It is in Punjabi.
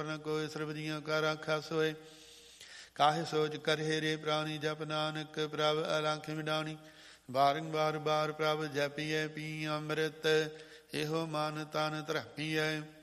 ਨ ਕੋਇ, ਸਰਬ ਜੀਆਂ ਕਾ ਰਾਖਾ ਸੋਏ। ਕਾਹੇ ਸੋਚ ਕਰਹਿ ਰੇ ਪ੍ਰਾਣੀ, ਜਪ ਨਾਨਕ ਪ੍ਰਭ ਅਲਖ ਮਿਡਾਣੀ। ਬਾਰੰਬਾਰ ਬਾਰ ਪ੍ਰਭ ਜਪੀਐ, ਪੀ ਅੰਮ੍ਰਿਤ ਇਹੋ ਮਨ ਤਨ ਧਰਪੀਐ।